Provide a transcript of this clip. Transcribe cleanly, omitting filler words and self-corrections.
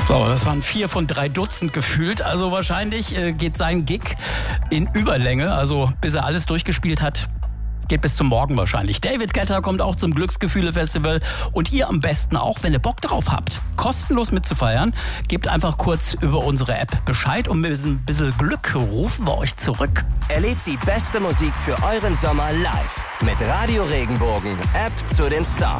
So, das waren 4 von 3 Dutzend gefühlt. Also wahrscheinlich geht sein Gig in Überlänge. Also bis er alles durchgespielt hat, geht bis zum Morgen wahrscheinlich. David Guetta kommt auch zum Glücksgefühle-Festival. Und ihr am besten auch, wenn ihr Bock drauf habt, kostenlos mitzufeiern, gebt einfach kurz über unsere App Bescheid und mit ein bisschen Glück rufen wir euch zurück. Erlebt die beste Musik für euren Sommer live mit Radio Regenbogen, App zu den Stars.